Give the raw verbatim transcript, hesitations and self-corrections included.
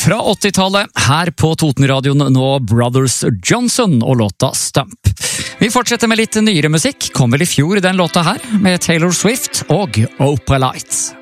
Fra åttitallet, her på Totenradioen nå Brothers Johnson og låta Stump. Vi fortsetter med litt nyere musikk, kom vel i fjor den låta her, med Taylor Swift og Opalite.